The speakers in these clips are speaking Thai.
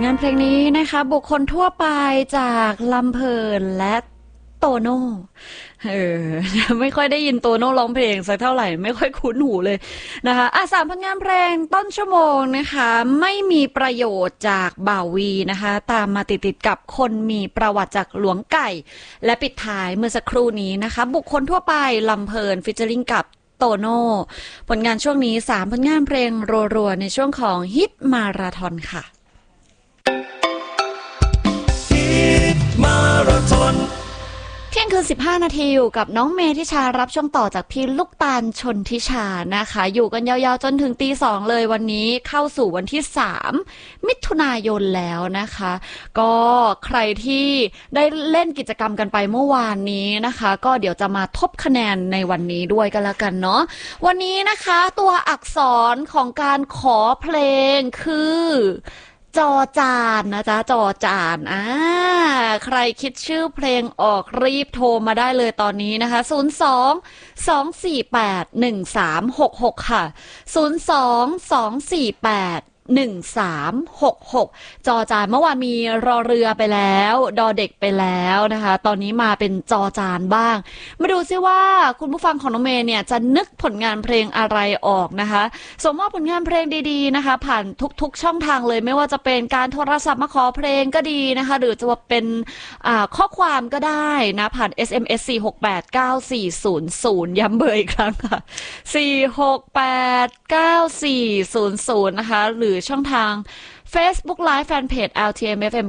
งานเพลงนี้นะคะบุคคลทั่วไปจากลำเพลินและโตโน่เออไม่ค่อยได้ยินโตโน่ร้องเพลงสักเท่าไหร่ไม่ค่อยคุ้นหูเลยนะคะสามผลงานเพลงต้นชั่วโมงนะคะไม่มีประโยชน์จากบ่าววีนะคะตามมาติดกับคนมีประวัติจากหลวงไก่และปิดท้ายเมื่อสักครู่นี้นะคะบุคคลทั่วไปลำเพลินฟิชเจอริงกับโตโน่ผลงานช่วงนี้3ผลงานเพลงรัวๆในช่วงของฮิตมาราธอนค่ะมาราธอนเที่ยงคืน15 นาทีอยู่กับน้องเมธิชารับช่วงต่อจากพี่ลูกตาลชนทิชานะคะอยู่กันยาวๆจนถึงตี 2เลยวันนี้เข้าสู่วันที่3มิถุนายนแล้วนะคะก็ใครที่ได้เล่นกิจกรรมกันไปเมื่อวานนี้นะคะก็เดี๋ยวจะมาทบคะแนนในวันนี้ด้วยกันละกันเนาะวันนี้นะคะตัวอักษรของการขอเพลงคือจอจานนะจ๊ะจอจานใครคิดชื่อเพลงออกรีบโทรมาได้เลยตอนนี้นะคะ02-248-1366ค่ะ02-248-1366จอจานเมื่อวานมีรอเรือไปแล้วดอเด็กไปแล้วนะคะตอนนี้มาเป็นจอจานบ้างมาดูซิว่าคุณผู้ฟังของน้องเมย์เนี่ยจะนึกผลงานเพลงอะไรออกนะคะส่งมอบผลงานเพลงดีๆนะคะผ่านทุกช่องทางเลยไม่ว่าจะเป็นการโทรศัพท์มาขอเพลงก็ดีนะคะหรือจะเป็นข้อความก็ได้นะผ่าน SMS 4689400ย้ำเบอร์อีกครั้งค่ะ4689400นะคะหรือช่องทาง Facebook Live Fanpage LTMFM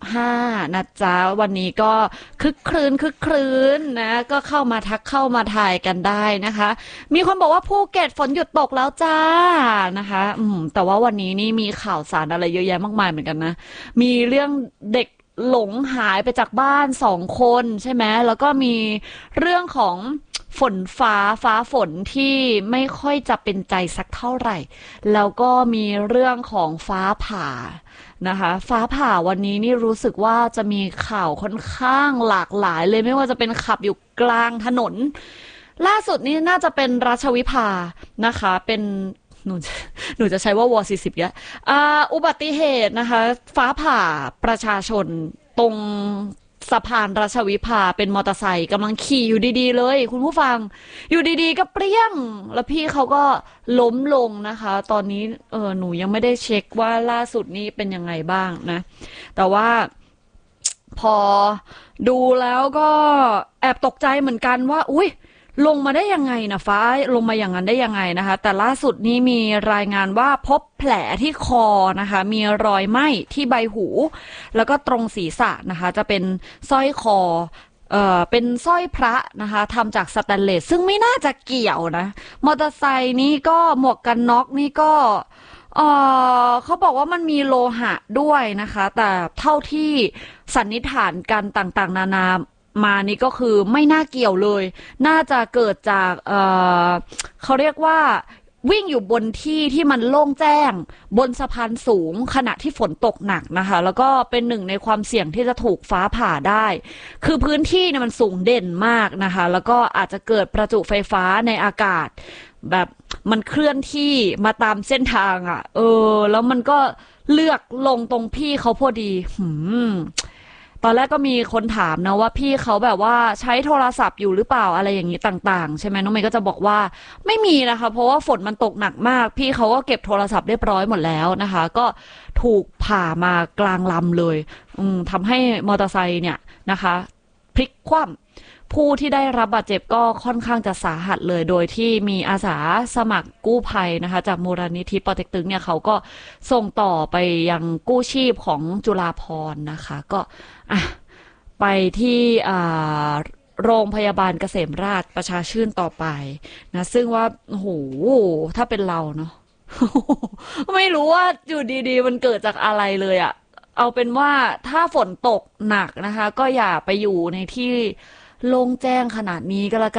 95นะจ๊ะวันนี้ก็คึกครื้นนะก็เข้ามาทักเข้ามาถ่ายกันได้นะคะมีคนบอกว่าภูเก็ตฝนหยุดตกแล้วจ้านะคะแต่ว่าวันนี้นี่มีข่าวสารอะไรเยอะแยะมากมายเหมือนกันนะมีเรื่องเด็กหลงหายไปจากบ้าน2 คนใช่ไหมแล้วก็มีเรื่องของฝนฟ้าฝนที่ไม่ค่อยจะเป็นใจสักเท่าไหร่แล้วก็มีเรื่องของฟ้าผ่านะคะฟ้าผ่าวันนี้นี่รู้สึกว่าจะมีข่าวค่อนข้างหลากหลายเลยไม่ว่าจะเป็นขับอยู่กลางถนนล่าสุดนี่น่าจะเป็นราชวิภานะคะเป็นหนูจะใช้ว่าว40เนี่ยอุบัติเหตุนะคะฟ้าผ่าประชาชนตรงสะพานราชวิภาเป็นมอเตอร์ไซค์กำลังขี่อยู่ดีๆเลยคุณผู้ฟังอยู่ดีๆก็เปรี้ยงแล้วพี่เขาก็ล้มลงนะคะตอนนี้หนูยังไม่ได้เช็คว่าล่าสุดนี้เป็นยังไงบ้างนะแต่ว่าพอดูแล้วก็แอบตกใจเหมือนกันว่าอุ๊ยลงมาได้ยังไงนะฟ้าลงมาอย่างนั้นได้ยังไงนะคะแต่ล่าสุดนี้มีรายงานว่าพบแผลที่คอนะคะมีรอยไหม้ที่ใบหูแล้วก็ตรงศีรษะนะคะจะเป็นสร้อยคอเป็นสร้อยพระนะคะทำจากสแตนเลสซึ่งไม่น่าจะเกี่ยวนะมอเตอร์ไซค์นี้ก็หมวกกันน็อกนี่ก็เขาบอกว่ามันมีโลหะด้วยนะคะแต่เท่าที่สันนิษฐานกันต่างๆนานามานี่ก็คือไม่น่าเกี่ยวเลยน่าจะเกิดจากเขาเรียกว่าวิ่งอยู่บนที่มันโล่งแจ้งบนสะพานสูงขณะที่ฝนตกหนักนะคะแล้วก็เป็นหนึ่งในความเสี่ยงที่จะถูกฟ้าผ่าได้คือพื้นที่เนี่ยมันสูงเด่นมากนะคะแล้วก็อาจจะเกิดประจุไฟฟ้าในอากาศแบบมันเคลื่อนที่มาตามเส้นทางแล้วมันก็เลือกลงตรงพี่เขาพอดีตอนแรกก็มีคนถามนะว่าพี่เขาแบบว่าใช้โทรศัพท์อยู่หรือเปล่าอะไรอย่างนี้ต่างๆใช่ไหมน้องเมย์ก็จะบอกว่าไม่มีนะคะเพราะว่าฝนมันตกหนักมากพี่เขาก็เก็บโทรศัพท์เรียบร้อยหมดแล้วนะคะก็ถูกผ่ามากลางลำเลยทำให้มอเตอร์ไซค์เนี่ยนะคะพลิกคว่ำผู้ที่ได้รับบาดเจ็บก็ค่อนข้างจะสาหัสเลยโดยที่มีอาสาสมัครกู้ภัยนะคะจากมูลนิธิปอเต็กตึงเนี่ยเขาก็ส่งต่อไปยังกู้ชีพของจุฬาภรณ์นะคะก็ไปที่โรงพยาบาลเกษมราษฎร์ประชาชื่นต่อไปนะซึ่งว่าโอ้โหถ้าเป็นเราเนาะ ไม่รู้ว่าอยู่ดีๆมันเกิดจากอะไรเลยอะเอาเป็นว่าถ้าฝนตกหนักนะคะก็อย่าไปอยู่ในที่โล่งแจ้งขนาดนี้ก็แล้วกัน